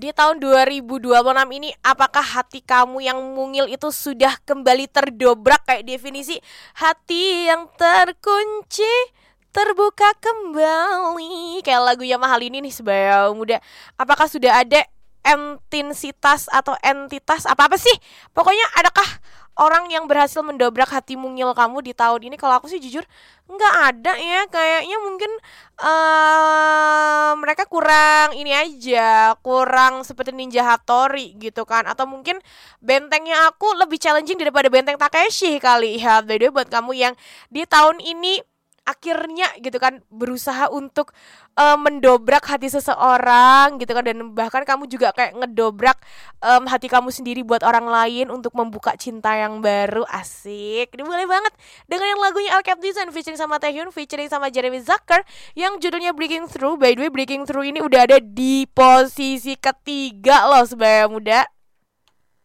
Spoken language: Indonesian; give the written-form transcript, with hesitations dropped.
di tahun 2026 ini, apakah hati kamu yang mungil itu sudah kembali terdobrak kayak definisi hati yang terkunci terbuka kembali kayak lagunya Mahal ini nih Sebaya Muda. Apakah sudah ada entitas atau entitas apa sih? Pokoknya adakah orang yang berhasil mendobrak hati mungil kamu di tahun ini? Kalau aku sih jujur nggak ada ya. Kayaknya mungkin mereka kurang ini aja, kurang seperti Ninja Hattori gitu kan. Atau mungkin bentengnya aku lebih challenging daripada benteng Takeshi kali ya. By the way, buat kamu yang di tahun ini akhirnya gitu kan berusaha untuk mendobrak hati seseorang gitu kan, dan bahkan kamu juga kayak ngedobrak hati kamu sendiri buat orang lain untuk membuka cinta yang baru. Asik, ini boleh banget dengerin lagunya Alcap Design featuring sama Taehyun, featuring sama Jeremy Zucker yang judulnya Breaking Through. By the way, Breaking Through ini udah ada di posisi ketiga loh Sebaya Muda.